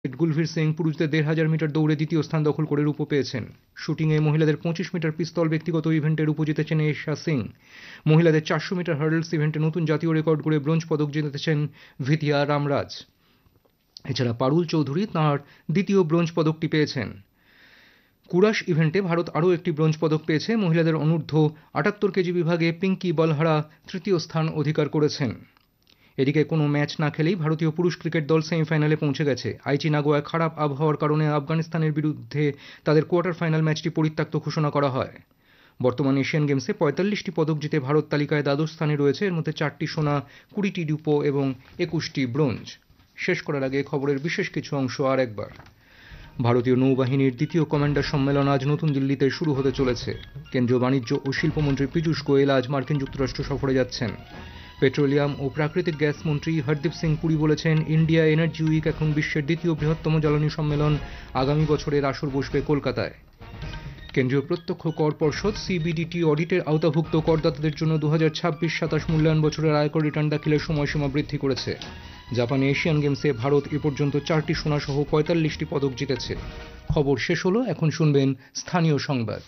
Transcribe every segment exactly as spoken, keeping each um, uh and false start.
গুলভীর সিং পুরুষদের দেড় হাজার মিটার দৌড়ে দ্বিতীয় স্থান দখল করে রূপো পেয়েছেন। শুটিংয়ে মহিলাদের পঁচিশ মিটার পিস্তল ব্যক্তিগত ইভেন্টে রূপো জিতেছেন এশা সিং। মহিলাদের চারশো মিটার হার্ডলস ইভেন্টে নতুন জাতীয় রেকর্ড করে ব্রোঞ্জ পদক জিতেছেন ভিথিয়া রামরাজ। এছাড়া পারুল চৌধুরী তাঁর দ্বিতীয় ব্রোঞ্জ পদকটি পেয়েছেন। কুড়াশ ইভেন্টে ভারত আরও একটি ব্রোঞ্জ পদক পেয়েছে। মহিলাদের অনূর্ধ্ব আটাত্তর কেজি বিভাগে পিঙ্কি বলহারা তৃতীয় স্থান অধিকার করেছেন। এদিকে কোনো ম্যাচ না খেলেই ভারতীয় পুরুষ ক্রিকেট দল সেমিফাইনালে পৌঁছে গেছে। আইচি নাগোয়ায় খারাপ আবহাওয়ার কারণে আফগানিস্তানের বিরুদ্ধে তাদের কোয়ার্টার ফাইনাল ম্যাচটি পরিত্যক্ত ঘোষণা করা হয়। বর্তমান এশিয়ান গেমসে পঁয়তাল্লিশটি পদক জিতে ভারত তালিকায় দ্বাদশ স্থানে রয়েছে। এর মধ্যে চারটি সোনা, কুড়িটি রূপো এবং একুশটি ব্রোঞ্জ। শেষ করার আগে খবরের বিশেষ কিছু অংশ আর একবার। ভারতীয় নৌবাহিনীর দ্বিতীয় কমান্ডার সম্মেলন আজ নতুন দিল্লিতে শুরু হতে চলেছে। কেন্দ্রীয় বাণিজ্য ও শিল্পমন্ত্রী পীযূষ গোয়েল আজ মার্কিন যুক্তরাষ্ট্র সফরে যাচ্ছেন। পেট্রোলিয়াম ও প্রাকৃতিক গ্যাস মন্ত্রী হরদীপ সিং পুরী বলেছেন, ইন্ডিয়া এনার্জি উইক এখন বিশ্বের দ্বিতীয় বৃহত্তম জ্বালানি সম্মেলন। আগামী বছরের আসর বসবে কলকাতায়। কেন্দ্রীয় প্রত্যক্ষ কর পর্ষদ সিবিডিটি অডিটের আওতাভুক্ত করদাতাদের জন্য দু হাজার ছাব্বিশ সাতাশ মূল্যায়ন বছরের আয়কর রিটার্ন দাখিলের সময়সীমা বৃদ্ধি করেছে। জাপানে এশিয়ান গেমসে ভারত এ পর্যন্ত চারটি সোনা সহ পঁয়তাল্লিশটি পদক জিতেছে। খবর শেষ হলো। এখন শুনবেন স্থানীয় সংবাদ।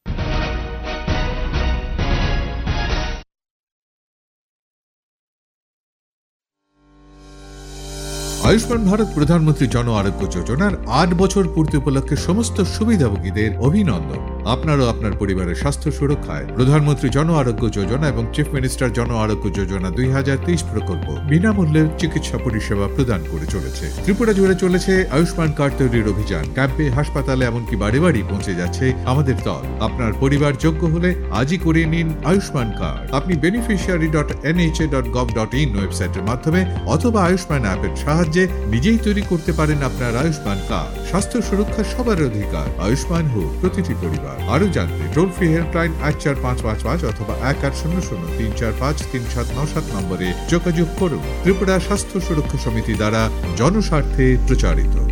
আয়ুষ্মান ভারত প্রধানমন্ত্রী জন আরোগ্য যোজনার আট বছর পূর্তি উপলক্ষে সমস্ত সুবিধাভোগীদের অভিনন্দন। আপনারও আপনার পরিবারের স্বাস্থ্য সুরক্ষায় প্রধানমন্ত্রী জন আরোগ্য যোজনা এবং চিফ মিনিস্টার জন আরোগ্য যোজনা দুই হাজার তেইশ প্রকল্প বিনামূল্যে চিকিৎসা পরিষেবা প্রদান করে চলেছে। ত্রিপুরা জুড়ে চলেছে আয়ুষ্মান কার্ড তৈরির অভিযান। ক্যাম্পে, হাসপাতালে, এমনকি বাড়ি বাড়ি পৌঁছে যাচ্ছে আমাদের দল। আপনার পরিবার যোগ্য হলে আজই করিয়ে নিন আয়ুষ্মান কার্ড। আপনি beneficiary dot NHA dot gov dot in ওয়েবসাইটের মাধ্যমে অথবা আয়ুষ্মান অ্যাপের সাহায্যে নিজেই তৈরি করতে পারেন আপনার আয়ুষ্মান কার্ড। স্বাস্থ্য সুরক্ষা সবার অধিকার। আয়ুষ্মান হোক প্রতিটি পরিবার। আরো জানতে টোল ফ্রি হেল্পলাইন এক চার পাঁচ পাঁচ পাঁচ অথবা এক আট শূন্য শূন্য তিন চার পাঁচ তিন সাত নয় সাত নম্বরে যোগাযোগ করুন। ত্রিপুরা স্বাস্থ্য সুরক্ষা সমিতি দ্বারা জনস্বার্থে প্রচারিত।